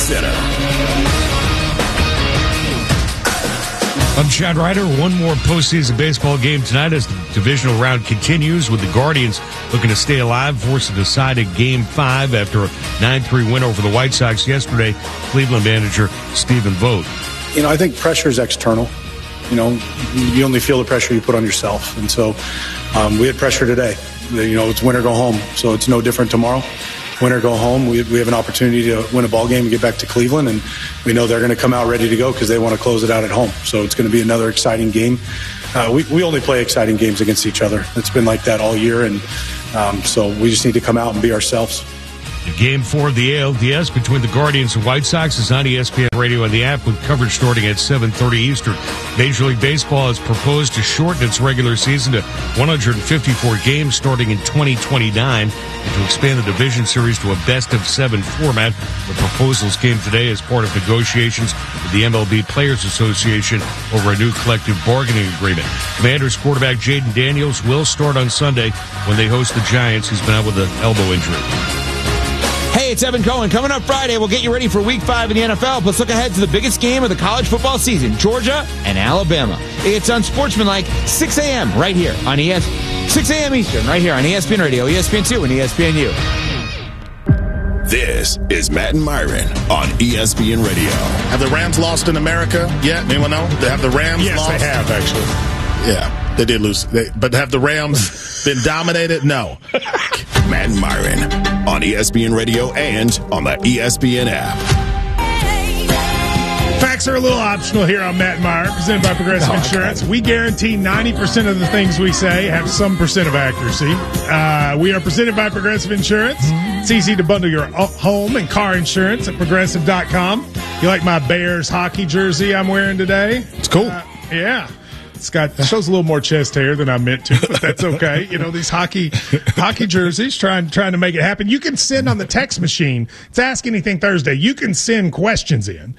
Center. I'm Chad Ryder. One more postseason baseball game tonight as the divisional round continues with the Guardians looking to stay alive, force a decided Game 5 after a 9-3 win over the White Sox yesterday. Cleveland manager Stephen Vogt. I think pressure is external. You only feel the pressure you put on yourself. And so we had pressure today. It's win or go home. So it's no different tomorrow. Win or go home. We have an opportunity to win a ball game and get back to Cleveland, and we know they're going to come out ready to go because they want to close it out at home. So it's going to be another exciting game. We only play exciting games against each other. It's been like that all year, and so we just need to come out and be ourselves. Game 4 of the ALDS between the Guardians and White Sox is on ESPN Radio and the app with coverage starting at 7:30 Eastern. Major League Baseball has proposed to shorten its regular season to 154 games starting in 2029 and to expand the division series to a best-of-7 format. The proposals came today as part of negotiations with the MLB Players Association over a new collective bargaining agreement. Commanders quarterback Jaden Daniels will start on Sunday when they host the Giants. He's been out with an elbow injury. Hey, it's Evan Cohen. Coming up Friday, we'll get you ready for Week 5 in the NFL. Let's look ahead to the biggest game of the college football season, Georgia and Alabama. It's Unsportsmanlike, 6 a.m. right here on 6 a.m. Eastern, right here on ESPN Radio, ESPN2, and ESPNU. This is Matt and Myron on ESPN Radio. Have the Rams lost in America yet? Anyone know? Have the Rams lost? Yes, they have, actually. Yeah, they did lose. But have the Rams been dominated? No. Matt and Myron on ESPN Radio and on the ESPN app. Facts are a little optional here on Matt and Myron, presented by Progressive Insurance. We guarantee 90% of the things we say have some percent of accuracy. We are presented by Progressive Insurance. It's easy to bundle your home and car insurance at Progressive.com. You like my Bears hockey jersey I'm wearing today? It's cool. Yeah. It shows a little more chest hair than I meant to, but that's okay. These hockey jerseys, trying to make it happen. You can send on the text machine. It's Ask Anything Thursday. You can send questions in.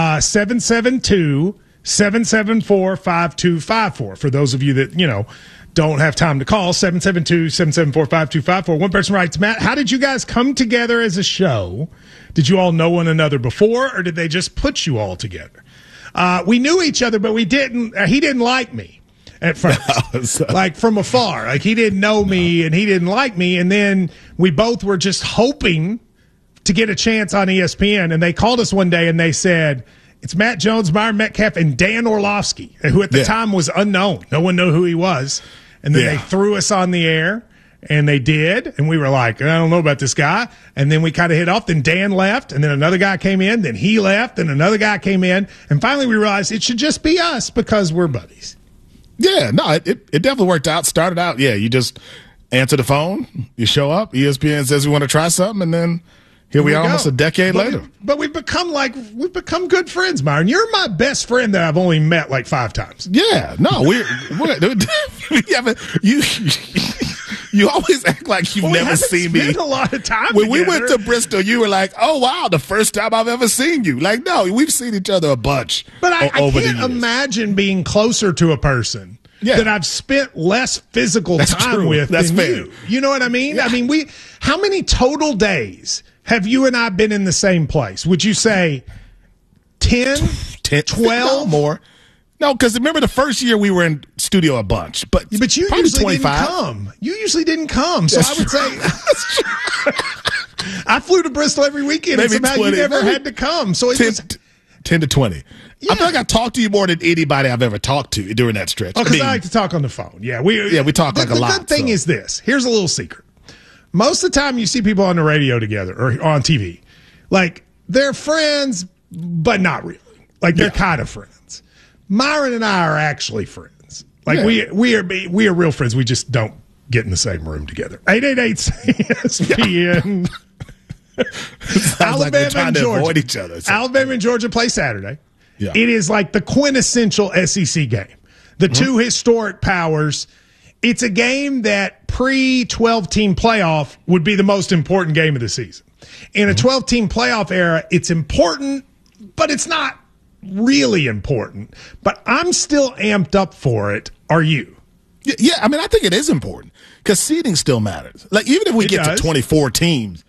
772-774-5254. For those of you that, don't have time to call, 772-774-5254. One person writes, Matt, how did you guys come together as a show? Did you all know one another before, or did they just put you all together? We knew each other, but he didn't like me at first, like from afar. Like he didn't know me and he didn't like me. And then we both were just hoping to get a chance on ESPN. And they called us one day and they said, it's Matt Jones, Myron Metcalf, and Dan Orlovsky, who at the time was unknown. No one knew who he was. And then they threw us on the air. And they did, and we were like, I don't know about this guy. And then we kind of hit off. Then Dan left, and then another guy came in. Then he left, and another guy came in. And finally we realized it should just be us because we're buddies. Yeah, no, it definitely worked out. Started out, you just answer the phone, you show up, ESPN says we want to try something, and then here we are almost a decade later. But we've become good friends, Myron. You're my best friend that I've only met like 5 times. Yeah, no, we're you always act like you've never seen me. We spent a lot of time when together. we went to Bristol, you were like, oh, wow, the first time I've ever seen you. Like, no, we've seen each other a bunch. But I can't imagine being closer to a person that I've spent less physical time with than you. You know what I mean? Yeah. I mean, how many total days have you and I been in the same place? Would you say 10, 12? No, more. No, because remember the first year we were in studio a bunch, but you usually 25. didn't come. You usually didn't come, so I would say I flew to Bristol every weekend, and somehow you never had to come. So it's 10 to 20. Yeah. I feel like I talked to you more than anybody I've ever talked to during that stretch. Oh, because I like to talk on the phone. Yeah, we talk like a lot. The good thing is this. Here's a little secret. Most of the time you see people on the radio together or on TV, like they're friends, but not really. Like they're kind of friends. Myron and I are actually friends. Like we are real friends. We just don't get in the same room together. 888-ESPN. Alabama and Georgia. Avoid each other. Alabama and Georgia play Saturday. Yeah. It is like the quintessential SEC game. The two historic powers. It's a game that pre-12-team playoff would be the most important game of the season. In a 12-team playoff era, it's important, but it's not really important. But I'm still amped up for it. Are you? Yeah, I mean, I think it is important because seeding still matters. Like, even if we get to 24 teams,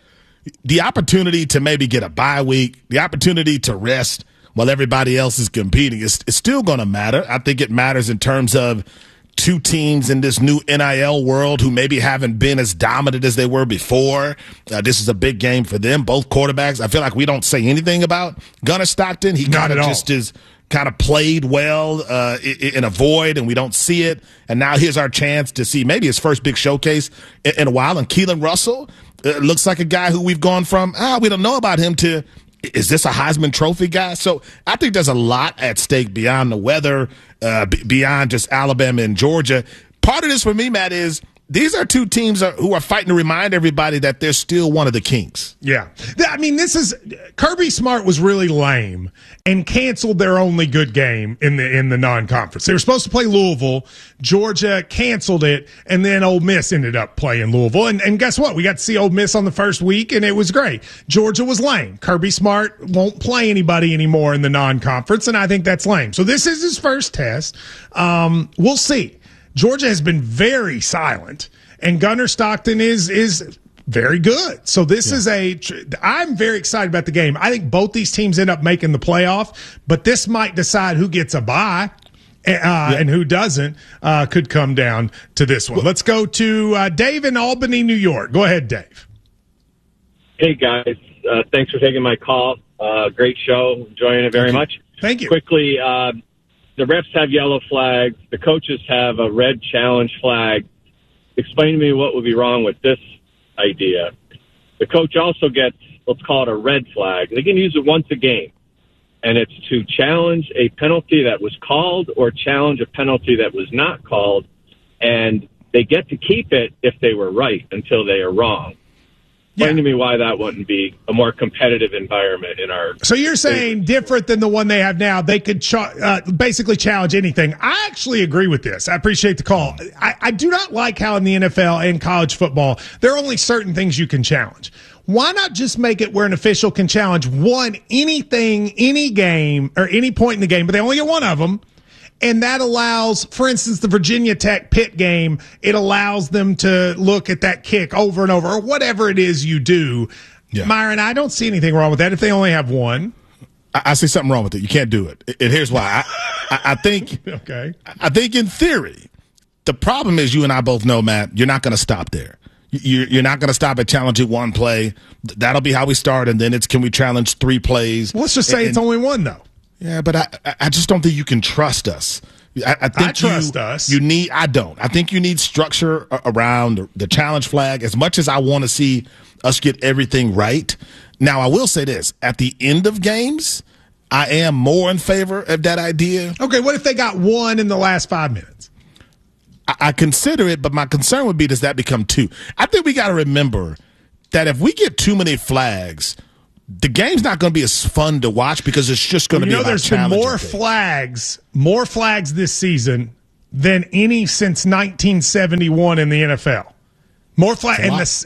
the opportunity to maybe get a bye week, the opportunity to rest while everybody else is competing, is still going to matter. I think it matters in terms of two teams in this new NIL world who maybe haven't been as dominant as they were before. This is a big game for them, both quarterbacks. I feel like we don't say anything about Gunnar Stockton. He kind of just is kind of played well in a void, and we don't see it. And now here's our chance to see maybe his first big showcase in a while. And Keelan Russell looks like a guy who we've gone from, we don't know about him, to is this a Heisman Trophy guy? So I think there's a lot at stake beyond the weather, beyond just Alabama and Georgia. Part of this for me, Matt, is these are two teams who are fighting to remind everybody that they're still one of the kings. Yeah. I mean, Kirby Smart was really lame and canceled their only good game in the non-conference. They were supposed to play Louisville. Georgia canceled it, and then Ole Miss ended up playing Louisville. And guess what? We got to see Ole Miss on the first week, and it was great. Georgia was lame. Kirby Smart won't play anybody anymore in the non-conference, and I think that's lame. So this is his first test. We'll see. Georgia has been very silent, and Gunnar Stockton is very good. So this is I'm very excited about the game. I think both these teams end up making the playoff, but this might decide who gets a bye and who doesn't. Could come down to this one. Let's go to Dave in Albany, New York. Go ahead, Dave. Hey, guys. Thanks for taking my call. Great show. Enjoying it very much. Thank you. Quickly, the refs have yellow flags. The coaches have a red challenge flag. Explain to me what would be wrong with this idea. The coach also gets, let's call it a red flag. They can use it once a game, and it's to challenge a penalty that was called or challenge a penalty that was not called, and they get to keep it if they were right until they are wrong. Explain to me why that wouldn't be a more competitive environment in our. So you're saying different than the one they have now. They could basically challenge anything. I actually agree with this. I appreciate the call. I do not like how in the NFL and college football, there are only certain things you can challenge. Why not just make it where an official can challenge anything, any game, or any point in the game, but they only get one of them. And that allows, for instance, the Virginia Tech Pitt game, it allows them to look at that kick over and over, or whatever it is you do. Yeah. Myron, I don't see anything wrong with that if they only have one. I see something wrong with it. You can't do it. And here's why. I think okay. I think in theory, the problem is you and I both know, Matt, you're not going to stop there. You're not going to stop at challenging one play. That'll be how we start, and then it's can we challenge 3 plays. Well, let's just say it's only one, though. Yeah, but I just don't think you can trust us. I think I trust us. I don't. I think you need structure around the challenge flag as much as I want to see us get everything right. Now, I will say this. At the end of games, I am more in favor of that idea. Okay, what if they got one in the last 5 minutes? I consider it, but my concern would be, does that become 2? I think we got to remember that if we get too many flags, the game's not going to be as fun to watch because it's just going to be about there's been more flags this season than any since 1971 in the NFL. More flags,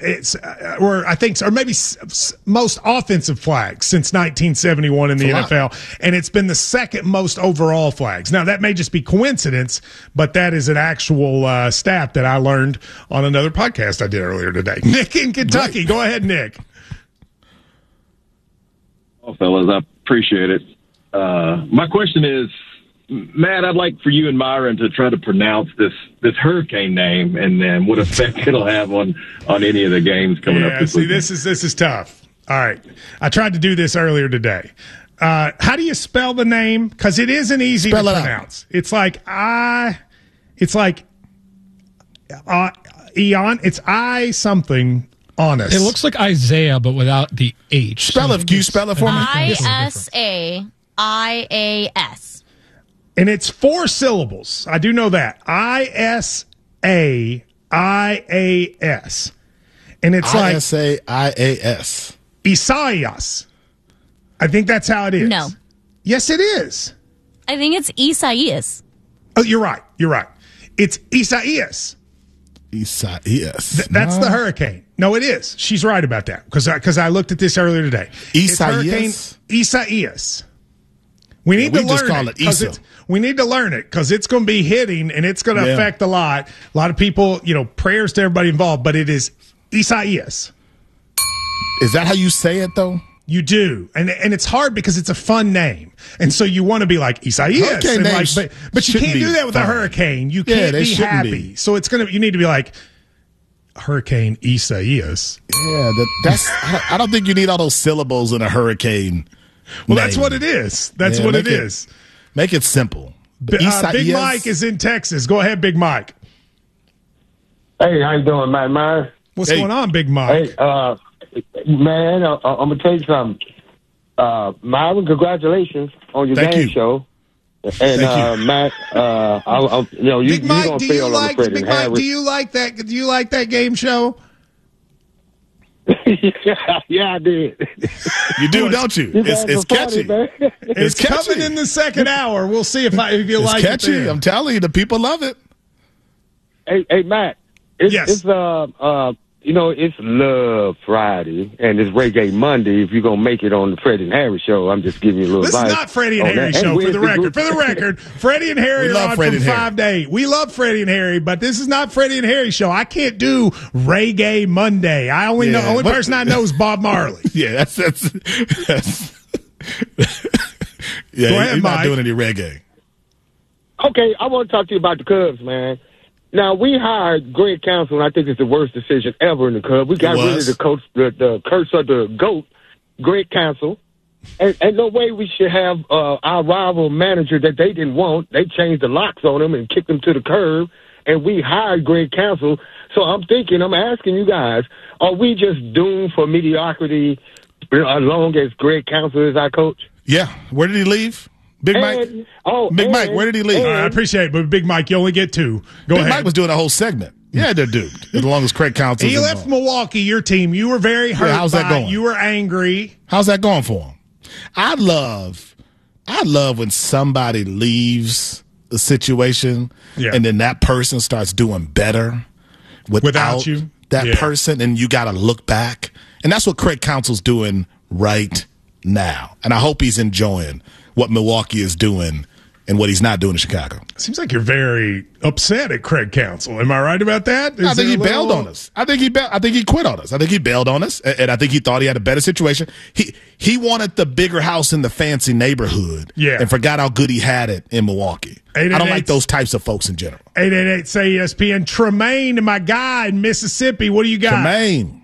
or maybe most offensive flags since 1971 in the NFL, and it's been the second most overall flags. Now that may just be coincidence, but that is an actual stat that I learned on another podcast I did earlier today. Nick in Kentucky, Go ahead, Nick. Well, fellas, I appreciate it. My question is, Matt, I'd like for you and Myron to try to pronounce this hurricane name and then what effect it'll have on any of the games coming up this weekend. This is tough. All right. I tried to do this earlier today. How do you spell the name? Because it isn't easy to pronounce. It's like Eon. It's I something. Honest. It looks like Isaiah, but without the H. Can you spell it for me? ISAIAS. And it's 4 syllables. I do know that. ISAIAS. And it's like ISAIAS. Isaias. I think that's how it is. No. Yes, it is. I think it's Isaias. Oh, you're right. It's Isaias. Isaias. That's the hurricane. No, it is. She's right about that because I looked at this earlier today. Isaias. Isaias. We need to learn it. We need to learn it because it's going to be hitting and it's going to affect a lot. A lot of people, prayers to everybody involved, but it is Isaias. Is that how you say it, though? You do, and it's hard because it's a fun name, and so you want to be like Isaias, Hurricane and names but you can't shouldn't do that with a be fun. hurricane. You can't they be shouldn't happy. be. So you need to be like Hurricane Isaias. Yeah, that's. I don't think you need all those syllables in a hurricane. Well, that's what it is. That's what it is. Make it simple. Big Mike is in Texas. Go ahead, Big Mike. Hey, how you doing, man? What's going on, Big Mike? Hey, man, I'm gonna tell you something. Myron, congratulations on your game show. And Matt, Big Mike, don't fail on the Fred and Harris. do you like that? Do you like that game show? Yeah, I did. You do, don't you? It's catchy. It's catchy. coming in the second hour. We'll see if you It's like catchy. it. I'm telling you, the people love it. Hey, Matt. It's it's Love Friday and it's Reggae Monday. If you're gonna make it on the Freddie and Harry show, I'm just giving you a little advice. This is not Freddie and Harry show, for the record. For the record, Freddie and Harry are on from 5 to 8. We love Freddie and Harry, but this is not Freddie and Harry show. I can't do Reggae Monday. I only know only person I know is Bob Marley. Yeah, that's yeah. Go ahead, you're Mike. not doing any reggae. Okay, I want to talk to you about the Cubs, man. Now, we hired Greg Counsell, and I think it's the worst decision ever in the Cubs. We got rid of the coach, the curse of the GOAT, Greg Counsell. And no way we should have our rival manager that they didn't want. They changed the locks on him and kicked him to the curb, and we hired Greg Counsell. So I'm asking you guys, are we just doomed for mediocrity as long as Greg Counsell is our coach? Yeah. Where did he leave? Big Mike? Mike, where did he leave? I appreciate it, but Big Mike, you only get 2. Go ahead. Big Mike was doing a whole segment. Yeah, they're duped. As long as Craig Counsell. He left Milwaukee, your team. You were very hurt. How's that going? You were angry. How's that going for him? I love when somebody leaves a situation and then that person starts doing better without you. That person, and you got to look back. And that's what Craig Counsell's doing right now. And I hope he's enjoying what Milwaukee is doing and what he's not doing in Chicago. Seems like you're very upset at Craig Counsell. Am I right about that? I think he bailed on us. I think he quit on us. I think he bailed on us, and I think he thought he had a better situation. He wanted the bigger house in the fancy neighborhood, and forgot how good he had it in Milwaukee. I don't like those types of folks in general. 888 say ESPN. Tremaine, my guy in Mississippi. What do you got? Tremaine.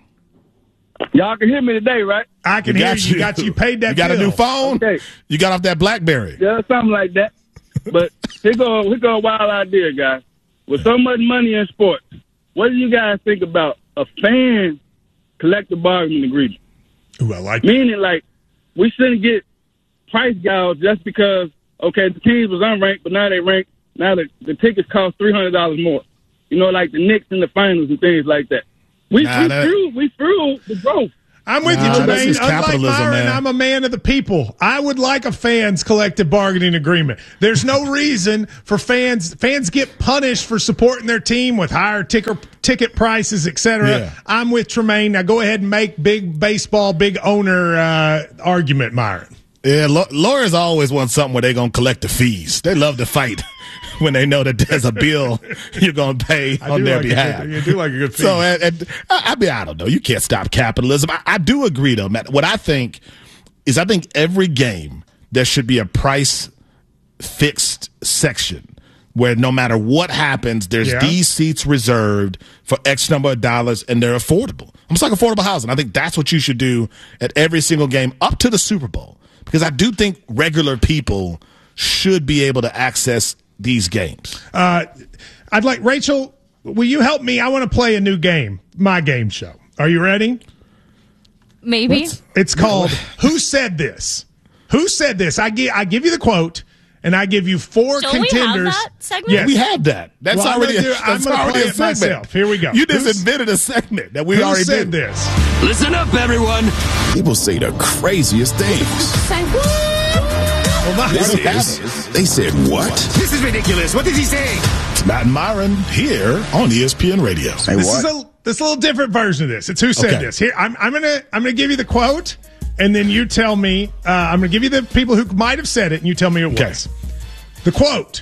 Y'all can hear me today, right? I can hear you. You paid that. You got bill. a new phone? Okay. You got off that BlackBerry? Yeah, something like that. But here go a wild idea, guys. With so much money in sports, what do you guys think about a fan collective bargaining agreement? Ooh, I like Meaning, like, we shouldn't get price gouge just because, okay, the teams was unranked, but now they ranked. Now the tickets cost $300 more. You know, like the Knicks in the finals and things like that. We threw the growth. I'm with you, Tremaine. Unlike Myron, I'm a man of the people. I would like a fans collective bargaining agreement. There's no reason for fans get punished for supporting their team with higher ticket prices, etc. Yeah. I'm with Tremaine. Now go ahead and make big baseball, big owner argument, Myron. Yeah, lawyers always want something where they're going to collect the fees. They love to fight when they know that there's a bill you're going to pay on their behalf. You do like a good fee. So, I don't know. You can't stop capitalism. I do agree, though, Matt. What I think is every game there should be a price fixed section where no matter what happens, there's these seats reserved for X number of dollars, and they're affordable. Almost like affordable housing. I think that's what you should do at every single game up to the Super Bowl. Because I do think regular people should be able to access these games. I'd like, Rachel, will you help me? I want to play a new game, my game show. Are you ready? Maybe. It's called Who Said This? Who Said This? I give you the quote, and I give you 4 contenders. We have that segment? Yes. We have that. That's already a segment. Myself. Here we go. You just invented a segment that we already said did. This? Listen up, everyone. People say the craziest things. Say what? They said what? This is ridiculous. What did he say? It's Matt and Myron here on ESPN Radio. This is a little different version of this. It's Who Said This. Here, I'm gonna give you the quote, and then you tell me. I'm gonna give you the people who might have said it, and you tell me it was. The quote: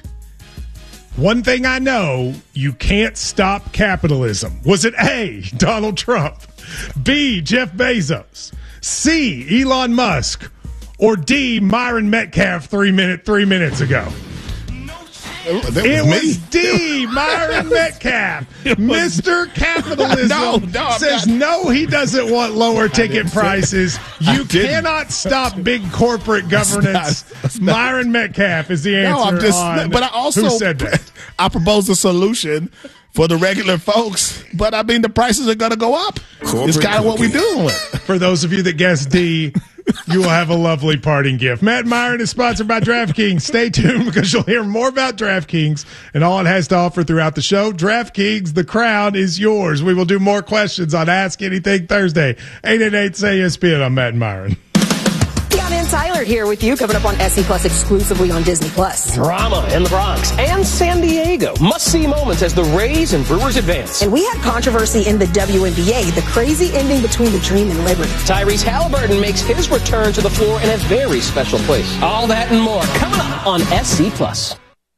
"One thing I know, you can't stop capitalism." Was it A, Donald Trump, B, Jeff Bezos, C, Elon Musk, or D, Myron Metcalf 3 minutes ago? It was D, Myron Metcalf. Mr. Capitalism says no, he doesn't want lower ticket prices. You cannot stop big corporate governance. Myron Metcalf is the answer. But I also who said that? I proposed a solution for the regular folks, but I mean the prices are going to go up. It's kind of what we're doing. For those of you that guessed D, you will have a lovely parting gift. Matt and Myron is sponsored by DraftKings. Stay tuned because you'll hear more about DraftKings and all it has to offer throughout the show. DraftKings, the crown is yours. We will do more questions on Ask Anything Thursday. 888-SAY-ESPN. I'm Matt and Myron. Ann Tyler here with you, coming up on SC Plus exclusively on Disney Plus. Drama in the Bronx and San Diego. Must-see moments as the Rays and Brewers advance. And we had controversy in the WNBA, the crazy ending between the Dream and Liberty. Tyrese Halliburton makes his return to the floor in a very special place. All that and more coming up on SC Plus.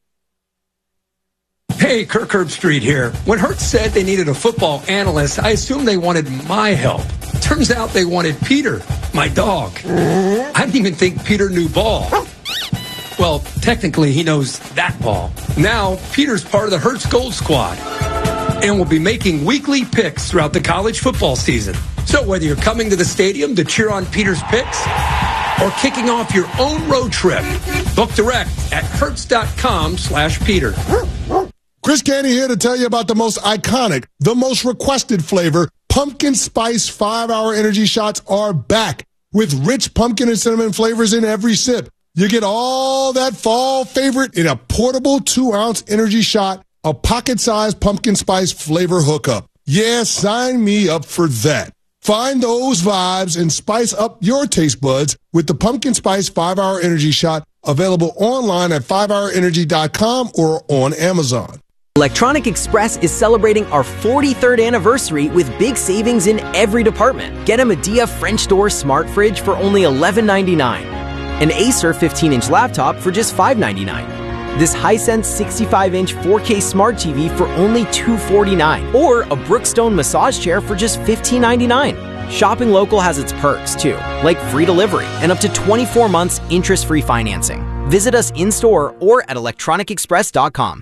Hey, Kirk Herbstreit here. When Hertz said they needed a football analyst, I assumed they wanted my help. Turns out they wanted Peter, my dog. I didn't even think Peter knew ball. Well, technically, he knows that ball. Now, Peter's part of the Hertz Gold Squad and will be making weekly picks throughout the college football season. So whether you're coming to the stadium to cheer on Peter's picks or kicking off your own road trip, book direct at hertz.com/Peter. Chris Canty here to tell you about the most iconic, the most requested flavor. Pumpkin Spice 5-Hour Energy Shots are back with rich pumpkin and cinnamon flavors in every sip. You get all that fall favorite in a portable 2-ounce energy shot, a pocket-sized pumpkin spice flavor hookup. Yeah, sign me up for that. Find those vibes and spice up your taste buds with the Pumpkin Spice 5-Hour Energy Shot, available online at 5hourenergy.com or on Amazon. Electronic Express is celebrating our 43rd anniversary with big savings in every department. Get a Medea French door smart fridge for only $11.99. An Acer 15-inch laptop for just $5.99. This Hisense 65-inch 4K smart TV for only $249. Or a Brookstone massage chair for just $15.99. Shopping local has its perks too, like free delivery and up to 24 months interest-free financing. Visit us in-store or at electronicexpress.com.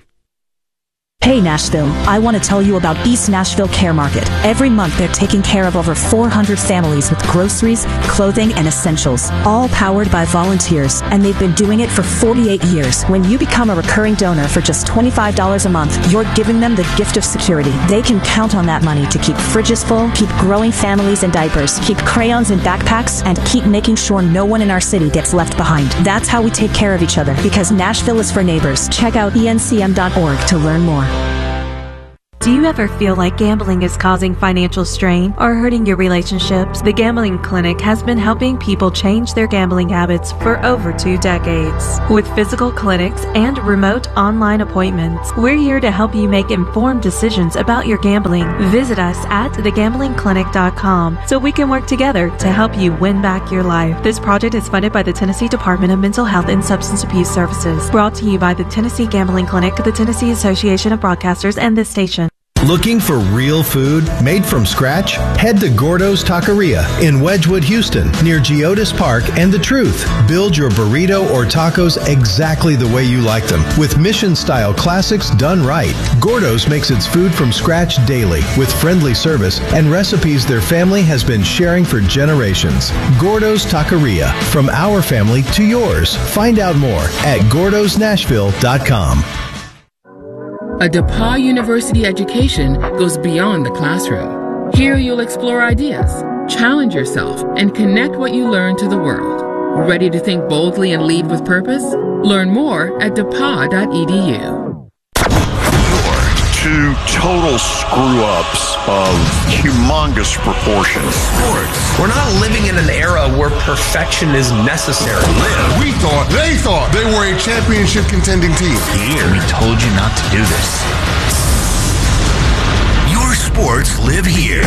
Hey Nashville, I want to tell you about East Nashville Care Market. Every month they're taking care of over 400 families with groceries, clothing, and essentials, all powered by volunteers, and they've been doing it for 48 years. When you become a recurring donor for just $25 a month, you're giving them the gift of security. They can count on that money to keep fridges full, keep growing families in diapers, keep crayons in backpacks, and keep making sure no one in our city gets left behind. That's how we take care of each other, because Nashville is for neighbors. Check out encm.org to learn more. Do you ever feel like gambling is causing financial strain or hurting your relationships? The Gambling Clinic has been helping people change their gambling habits for over 2 decades. With physical clinics and remote online appointments, we're here to help you make informed decisions about your gambling. Visit us at thegamblingclinic.com so we can work together to help you win back your life. This project is funded by the Tennessee Department of Mental Health and Substance Abuse Services. Brought to you by the Tennessee Gambling Clinic, the Tennessee Association of Broadcasters, and this station. Looking for real food made from scratch? Head to Gordo's Taqueria in Wedgwood, Houston, near Geodis Park and The Truth. Build your burrito or tacos exactly the way you like them, with mission-style classics done right. Gordo's makes its food from scratch daily, with friendly service and recipes their family has been sharing for generations. Gordo's Taqueria, from our family to yours. Find out more at gordosnashville.com. A DePauw University education goes beyond the classroom. Here you'll explore ideas, challenge yourself, and connect what you learn to the world. Ready to think boldly and lead with purpose? Learn more at depaw.edu. Two total screw-ups of humongous proportions. Sports. We're not living in an era where perfection is necessary. They thought they were a championship contending team. Here, we told you not to do this. Your sports live here.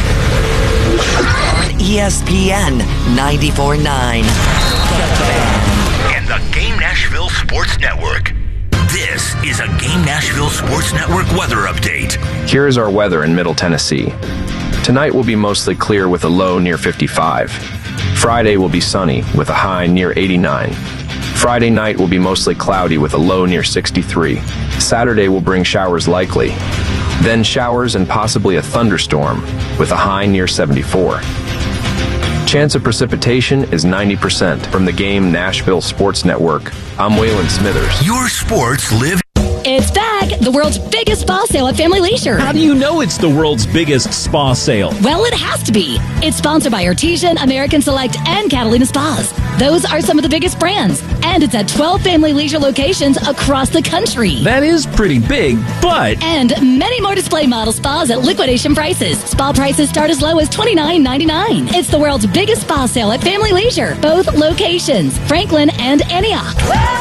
On ESPN 94.9. And the Game Nashville Sports Network. This is a Game Nashville Sports Network weather update. Here's our weather in Middle Tennessee. Tonight will be mostly clear with a low near 55. Friday will be sunny with a high near 89. Friday night will be mostly cloudy with a low near 63. Saturday will bring showers likely. Then showers and possibly a thunderstorm with a high near 74. Chance of precipitation is 90%. From the Game Nashville Sports Network, I'm Waylon Smithers. Your sports live. It's back! The world's biggest spa sale at Family Leisure. How do you know it's the world's biggest spa sale? Well, it has to be. It's sponsored by Artesian, American Select, and Catalina Spas. Those are some of the biggest brands. And it's at 12 Family Leisure locations across the country. That is pretty big, but... And many more display model spas at liquidation prices. Spa prices start as low as $29.99. It's the world's biggest spa sale at Family Leisure. Both locations, Franklin and Antioch.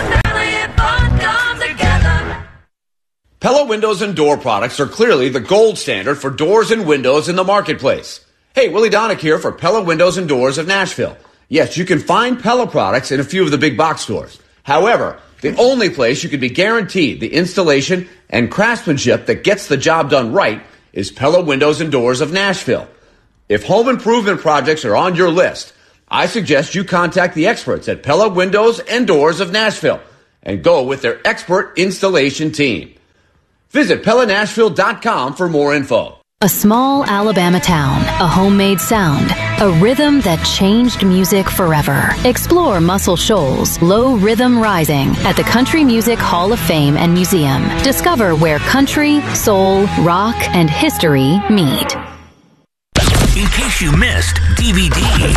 Pella Windows and Door products are clearly the gold standard for doors and windows in the marketplace. Hey, Willie Donick here for Pella Windows and Doors of Nashville. Yes, you can find Pella products in a few of the big box stores. However, the only place you can be guaranteed the installation and craftsmanship that gets the job done right is Pella Windows and Doors of Nashville. If home improvement projects are on your list, I suggest you contact the experts at Pella Windows and Doors of Nashville and go with their expert installation team. Visit PellaNashville.com for more info. A small Alabama town, a homemade sound, a rhythm that changed music forever. Explore Muscle Shoals Low Rhythm Rising at the Country Music Hall of Fame and Museum. Discover where country, soul, rock, and history meet. In case you missed DVD.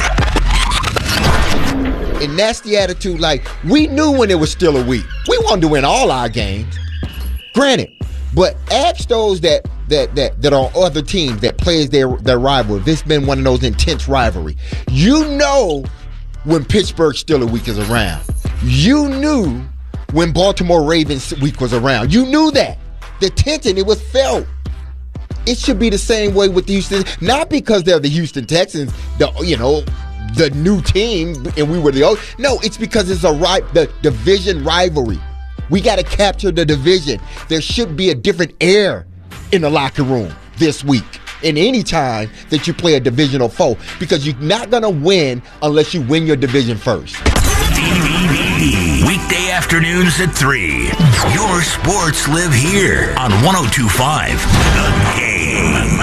And that's the attitude, like, we knew when it was still a week. We wanted to win all our games. Granted. But ask those that are on other teams that plays their rival. This has been one of those intense rivalry. You know when Pittsburgh Steelers week is around. You knew when Baltimore Ravens week was around. You knew that. The tension, it was felt. It should be the same way with the Houston. Not because they're the Houston Texans, the new team, and we were the old. No, it's because it's the division rivalry. We got to capture the division. There should be a different air in the locker room this week and any time that you play a divisional foe, because you're not going to win unless you win your division first. DVD. Weekday afternoons at 3. Your sports live here on 102.5 The Game.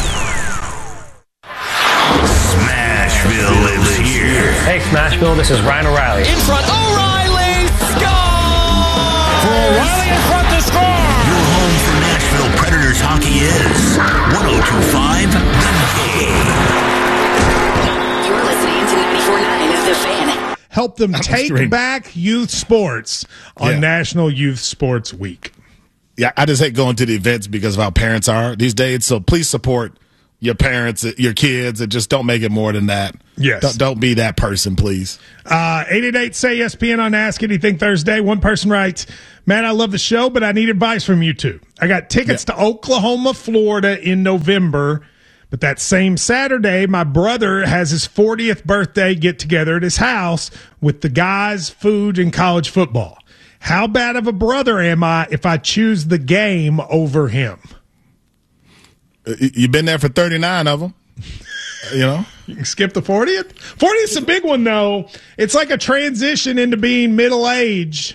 Smashville lives here. Hey, Smashville, this is Ryan O'Reilly. In front, O'Reilly scores! O'Reilly in front to score! Your home for Nashville Predators hockey is 102.5 The Game. You're listening to 94.9 The Fan. Help them take back youth sports on National Youth Sports Week. Yeah, I just hate going to the events because of how parents are these days. So please support your parents, your kids, and just don't make it more than that. Yes. Don't be that person, please. 888-SAY-ESPN on Ask Anything Thursday. One person writes, "Man, I love the show, but I need advice from you two. I got tickets to Oklahoma, Florida in November, but that same Saturday, my brother has his 40th birthday get-together at his house with the guys, food, and college football. How bad of a brother am I if I choose the game over him?" You've been there for 39 of them. You can skip the 40th. 40th's a big one, though. It's like a transition into being middle-aged.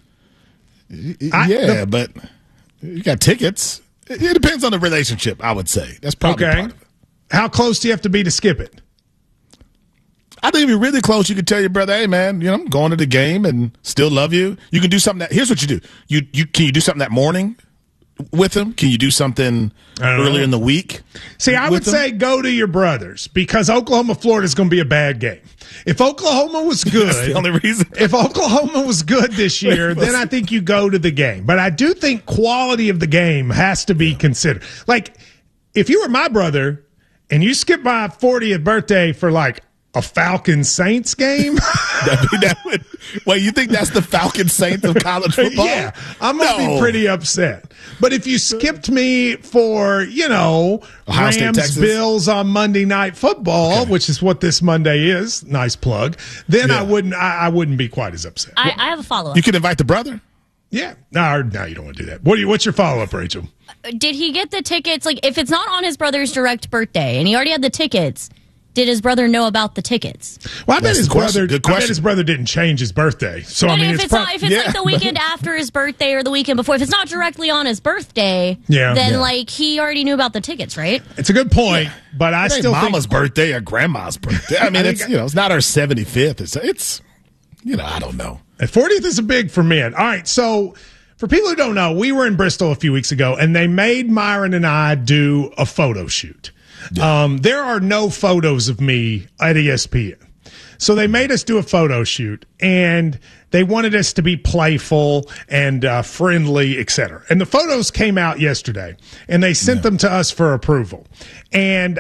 But you got tickets. It depends on the relationship, I would say. That's probably part of it. How close do you have to be to skip it? I think if you're really close, you can tell your brother, "Hey, man, I'm going to the game and still love you." You can do something here's what you do. Can you do something that morning with him? Can you do something earlier in the week? See, I would say go to your brothers, because Oklahoma, Florida is going to be a bad game. If Oklahoma was good, that's the only reason. If Oklahoma was good this year, then I think you go to the game. But I do think quality of the game has to be considered. Like, if you were my brother and you skipped my 40th birthday for like a Falcons Saints game? Wait, you think that's the Falcons Saints of college football? Yeah, I'm going to be pretty upset. But if you skipped me for, Rams Bills on Monday Night Football, which is what this Monday is, nice plug, then I wouldn't be quite as upset. I have a follow-up. You can invite the brother? Yeah. No, you don't want to do that. What's your follow-up, Rachel? did he get the tickets? Like, if it's not on his brother's direct birthday and he already had the tickets, did his brother know about the tickets? Well, I bet his brother didn't change his birthday. So But I mean, if it's like the weekend after his birthday or the weekend before, if it's not directly on his birthday, then like he already knew about the tickets, right? It's a good point, but I still think Mama's birthday or grandma's birthday. I mean, it's not her 75th. It's I don't know. And 40th is a big for men. All right, so for people who don't know, we were in Bristol a few weeks ago, and they made Myron and I do a photo shoot. Yeah. There are no photos of me at ESPN. So they made us do a photo shoot, and they wanted us to be playful and friendly, etc. And the photos came out yesterday, and they sent them to us for approval. And,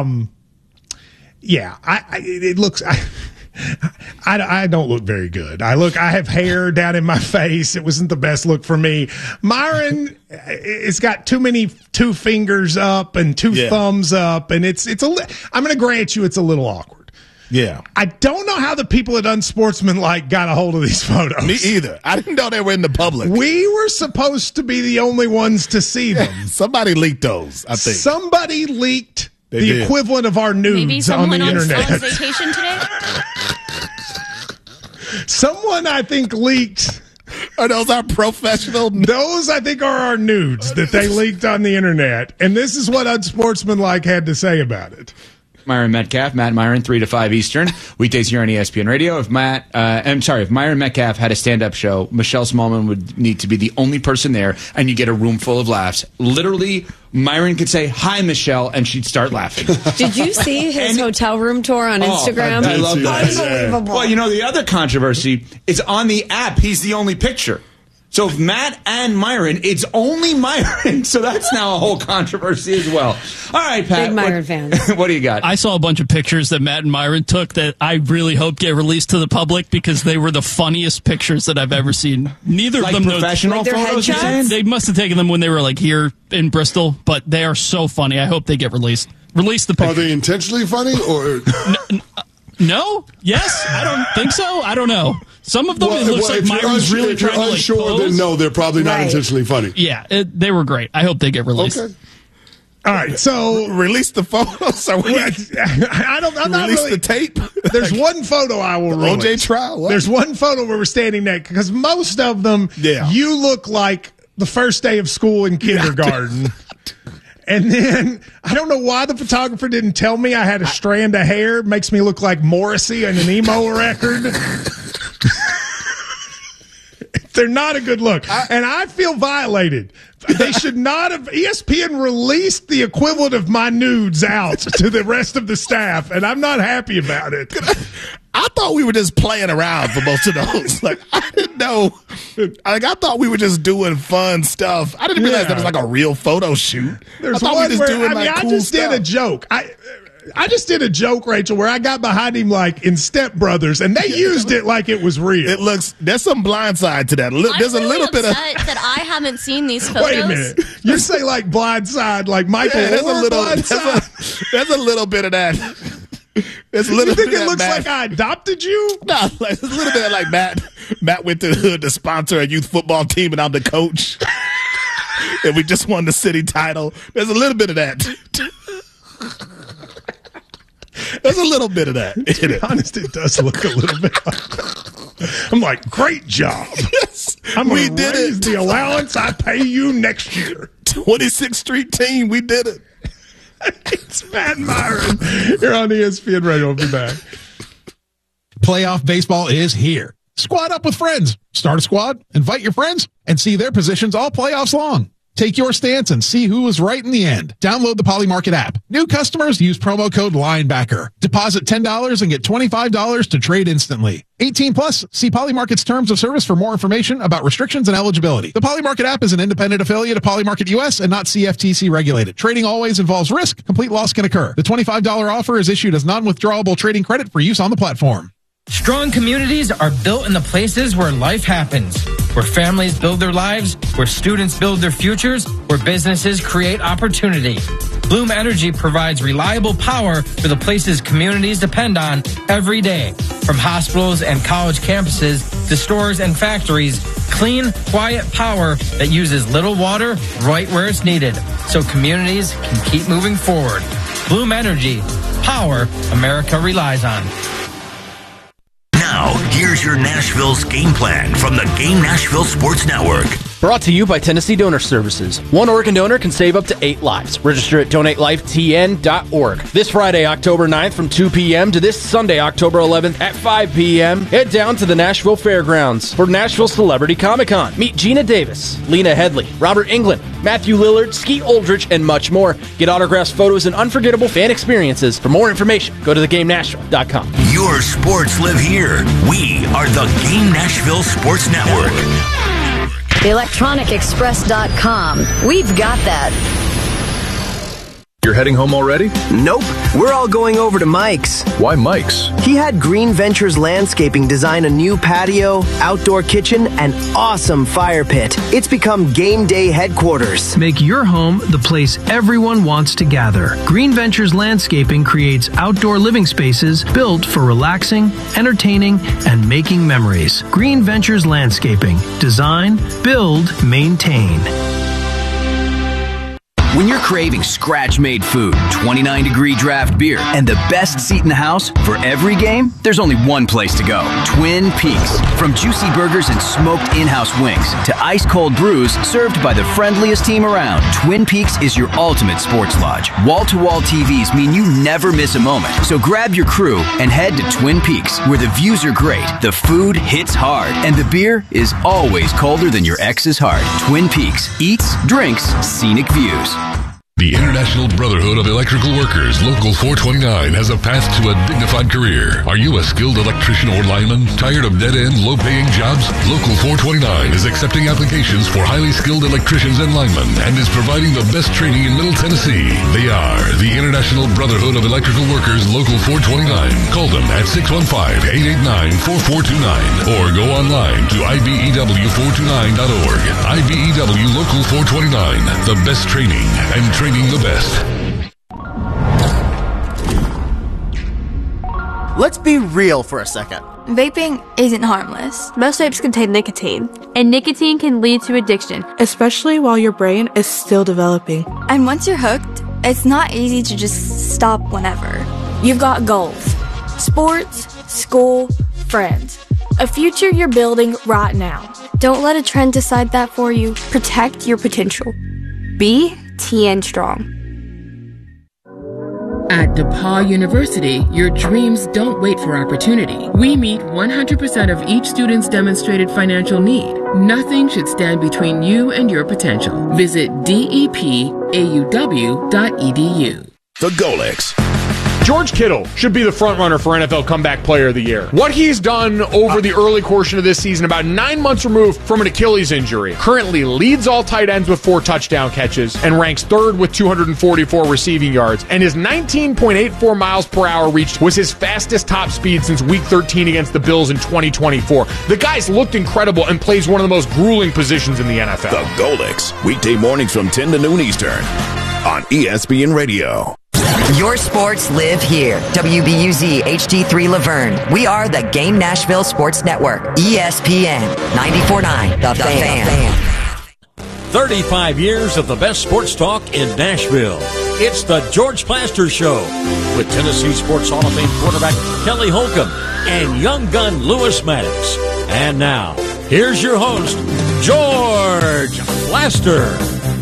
it looks... I don't look very good. I have hair down in my face. It wasn't the best look for me. Myron, it's got two fingers up and two thumbs up, and I'm going to grant you it's a little awkward. Yeah. I don't know how the people at Unsportsmanlike got a hold of these photos. Me either. I didn't know they were in the public. We were supposed to be the only ones to see them. Somebody leaked those, I think. Somebody leaked the equivalent of our nudes on the internet. On vacation today? Someone, I think, leaked. Are those our professional? Those, I think, are our nudes that they leaked on the internet. And this is what Unsportsmanlike had to say about it. Myron Metcalf, Matt Myron, 3 to 5 Eastern, weekdays here on ESPN Radio. If Myron Metcalf had a stand-up show, Michelle Smallman would need to be the only person there, and you get a room full of laughs. Literally, Myron could say, "Hi, Michelle," and she'd start laughing. Did you see his hotel room tour on Instagram? I love that. Unbelievable. Well, the other controversy is on the app, he's the only picture. So if Matt and Myron, it's only Myron. So that's now a whole controversy as well. All right, Pat. Big Myron fans. What do you got? I saw a bunch of pictures that Matt and Myron took that I really hope get released to the public because they were the funniest pictures that I've ever seen. Neither of them professional photos. They must have taken them when they were like here in Bristol, but they are so funny. I hope they get released. Release the pictures. Are they intentionally funny or no? Yes? I don't think so. I don't know. Some of them, it looks like Myron's really trying to like unsure, then no, they're probably not intentionally funny. Yeah, they were great. I hope they get released. Okay. All right, so release the photos. I'm not release the tape. There's one photo I will release. OJ trial. What? There's one photo where we're standing next because most of them, you look like the first day of school in kindergarten. And then I don't know why the photographer didn't tell me I had a strand of hair. It makes me look like Morrissey on an emo record. They're not a good look. And I feel violated. They should not have. ESPN released the equivalent of my nudes out to the rest of the staff, and I'm not happy about it. I thought we were just playing around for most of those. Like, I didn't know. I thought we were just doing fun stuff. I didn't realize that was like a real photo shoot. There's I one we where, doing I cool just stuff. did a joke. I just did a joke, Rachel, where I got behind him like in Step Brothers, and they used it like it was real. It looks. There's some blind side to that. There's I'm a little bit of. that I haven't seen these photos. Wait a minute. You say like blind side, like Michael there's Oher a little. blind side? There's a little bit of that. There's a little You think bit it of looks Matt. like I adopted you? No, like, there's a little bit of like Matt went to the hood to sponsor a youth football team, and I'm the coach. And we just won the city title. There's a little bit of that. There's a little bit of that. To be honest, it does look a little bit like that. I'm like, great job. Yes, we did raise the allowance I pay you next year. 26th Street team, we did it. It's Matt Myron. You're on ESPN Radio. We'll be back. Playoff baseball is here. Squad up with friends. Start a squad, invite your friends, and see their positions all playoffs long. Take your stance and see who was right in the end. Download the Polymarket app. New customers use promo code LINEBACKER. Deposit $10 and get $25 to trade instantly. 18 plus. See Polymarket's terms of service for more information about restrictions and eligibility. The Polymarket app is an independent affiliate of Polymarket US and not CFTC regulated. Trading always involves risk. Complete loss can occur. The $25 offer is issued as non-withdrawable trading credit for use on the platform. Strong communities are built in the places where life happens, where families build their lives, where students build their futures, where businesses create opportunity. Bloom Energy provides reliable power for the places communities depend on every day. From hospitals and college campuses to stores and factories, clean, quiet power that uses little water right where it's needed, so communities can keep moving forward. Bloom Energy, power America relies on. Now, here's your Nashville's game plan from the Game Nashville Sports Network. Brought to you by Tennessee Donor Services. One organ donor can save up to 8 lives. Register at donatelifetn.org. This Friday, October 9th from 2 p.m. to this Sunday, October 11th at 5 p.m., head down to the Nashville Fairgrounds for Nashville Celebrity Comic-Con. Meet Gina Davis, Lena Headley, Robert Englund, Matthew Lillard, Skeet Aldrich, and much more. Get autographs, photos, and unforgettable fan experiences. For more information, go to thegamenashville.com. Your sports live here. We are the Game Nashville Sports Network. ElectronicExpress.com. We've got that. You're heading home already? Nope. We're all going over to Mike's. Why Mike's? He had Green Ventures Landscaping design a new patio, outdoor kitchen, and awesome fire pit. It's become game day headquarters. Make your home the place everyone wants to gather. Green Ventures Landscaping creates outdoor living spaces built for relaxing, entertaining, and making memories. Green Ventures Landscaping. Design, build, maintain. When you're craving scratch-made food, 29-degree draft beer, and the best seat in the house for every game, there's only one place to go. Twin Peaks. From juicy burgers and smoked in-house wings to ice-cold brews served by the friendliest team around, Twin Peaks is your ultimate sports lodge. Wall-to-wall TVs mean you never miss a moment. So grab your crew and head to Twin Peaks, where the views are great, the food hits hard, and the beer is always colder than your ex's heart. Twin Peaks. Eats, drinks, scenic views. The International Brotherhood of Electrical Workers, Local 429, has a path to a dignified career. Are you a skilled electrician or lineman? Tired of dead-end, low-paying jobs? Local 429 is accepting applications for highly skilled electricians and linemen and is providing the best training in Middle Tennessee. They are the International Brotherhood of Electrical Workers, Local 429. Call them at 615-889-4429 or go online to IBEW429.org. IBEW Local 429, the best training and training the best. Let's be real for a second. Vaping isn't harmless. Most vapes contain nicotine, and nicotine can lead to addiction, especially while your brain is still developing. And once you're hooked, it's not easy to just stop whenever. You've got goals: sports, school, friends. A future you're building right now. Don't let a trend decide that for you. Protect your potential. Be TN Strong. At DePaul University, your dreams don't wait for opportunity. We meet 100% of each student's demonstrated financial need. Nothing should stand between you and your potential. Visit depauw.edu. The Golex. George Kittle should be the front runner for NFL Comeback Player of the Year. What he's done over the early portion of this season, about 9 months removed from an Achilles injury, currently leads all tight ends with 4 touchdown catches and ranks third with 244 receiving yards. And his 19.84 miles per hour reach was his fastest top speed since Week 13 against the Bills in 2024. The guy's looked incredible and plays one of the most grueling positions in the NFL. The Golex, weekday mornings from 10 to noon Eastern on ESPN Radio. Your sports live here. WBUZ HD3 Laverne. We are the Game Nashville Sports Network. ESPN 94.9. The Fan. 35 years of the best sports talk in Nashville. It's the George Plaster Show with Tennessee Sports Hall of Fame quarterback Kelly Holcomb and young gun Lewis Maddox. And now, here's your host, George Plaster.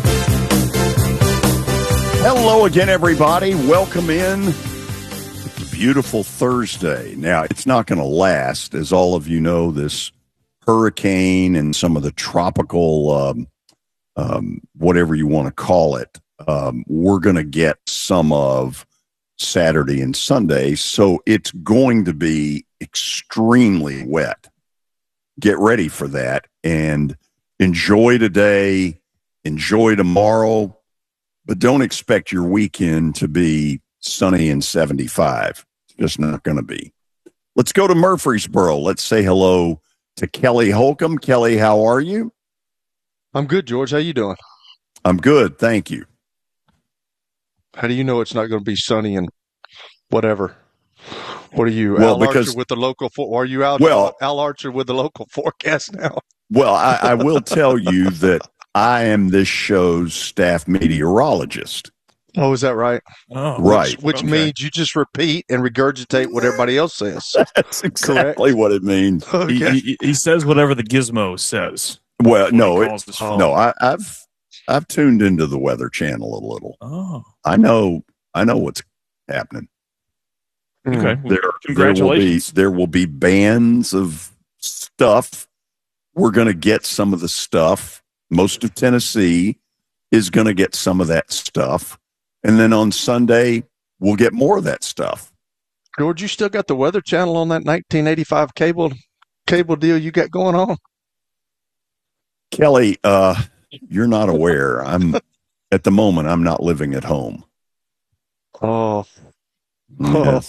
Hello again, everybody. Welcome in. It's a beautiful Thursday. Now, it's not going to last. As all of you know, this hurricane and some of the tropical, whatever you want to call it, we're going to get some of Saturday and Sunday. So it's going to be extremely wet. Get ready for that and enjoy today, enjoy tomorrow. But don't expect your weekend to be sunny and 75. It's just not going to be. Let's go to Murfreesboro. Let's say hello to Kelly Holcomb. Kelly, how are you? I'm good, George. How you doing? I'm good. Thank you. How do you know it's not going to be sunny and whatever? What are you, Well, Al because- Archer with the local? Are you out? Well- Al Archer with the local forecast now. Well, I will tell you that I am this show's staff meteorologist. Oh, is that right? Oh, Right. Which means you just repeat and regurgitate what everybody else says. That's exactly what it means. Okay. He says whatever the gizmo says. Well, no, he calls his phone. no, I've tuned into the Weather Channel a little. Oh, I know what's happening. okay. There, Congratulations. There will be bands of stuff. We're going to get some of the stuff. Most of Tennessee is going to get some of that stuff. And then on Sunday, we'll get more of that stuff. George, you still got the Weather Channel on that 1985 cable deal you got going on? Kelly, you're not aware. At the moment, I'm not living at home. Oh. Yes.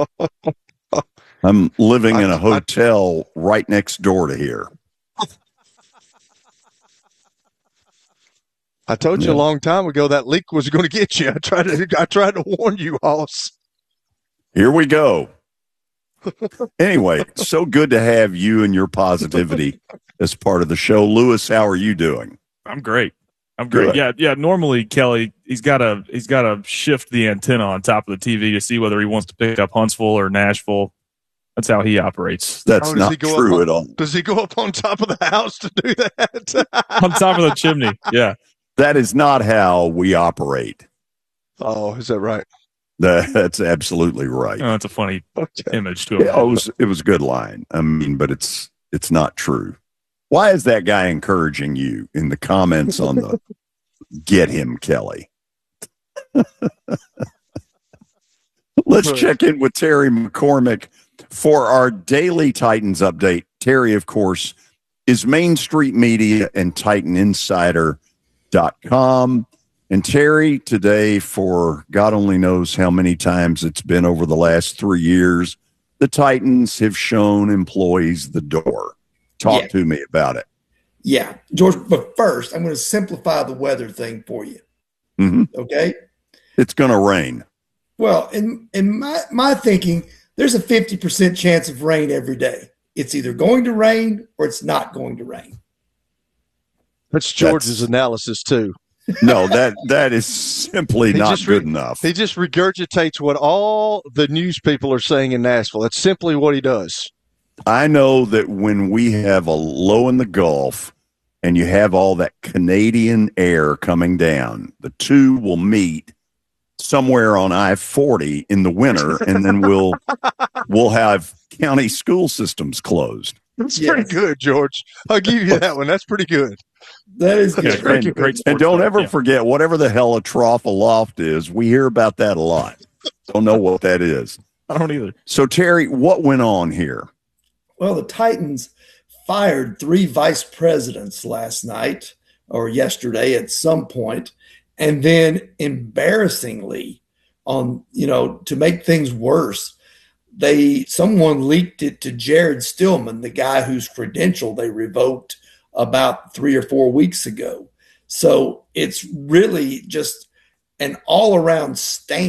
I'm living in a hotel right next door to here. I told you a long time ago that leak was going to get you. I tried to warn you, Hoss. Here we go. Anyway, so good to have you and your positivity as part of the show. Lewis, how are you doing? I'm great. Good. Yeah. Normally, Kelly, he's got to shift the antenna on top of the TV to see whether he wants to pick up Huntsville or Nashville. That's how he operates. That's not true at all. Does he go up on top of the house to do that? On top of the chimney. Yeah. That is not how we operate. Oh, is that right? That's absolutely right. Oh, that's a funny image to him. Yeah, it was a good line. I mean, but it's not true. Why is that guy encouraging you in the comments on the Get Him Kelly? Let's check in with Terry McCormick for our daily Titans update. Terry, of course, is Main Street Media and TitanInsider.com. And Terry, today, for God only knows how many times it's been over the last 3 years, the Titans have shown employees the door. Talk to me about it. Yeah, George, but first, I'm going to simplify the weather thing for you. Mm-hmm. Okay? It's going to rain. Well, in my thinking, there's a 50% chance of rain every day. It's either going to rain or it's not going to rain. That's George's analysis, too. No, that is simply not good enough. He just regurgitates what all the news people are saying in Nashville. That's simply what he does. I know that when we have a low in the Gulf and you have all that Canadian air coming down, the two will meet somewhere on I-40 in the winter, and then we'll have county school systems closed. That's pretty good, George. I'll give you that one. That's pretty good. That is good. And don't ever forget, whatever the hell a trough aloft is, we hear about that a lot. Don't know what that is. I don't either. So, Terry, what went on here? Well, the Titans fired 3 vice presidents last night or yesterday at some point, and then embarrassingly, to make things worse, someone leaked it to Jared Stillman, the guy whose credential they revoked about 3 or 4 weeks ago. So it's really just an all-around stain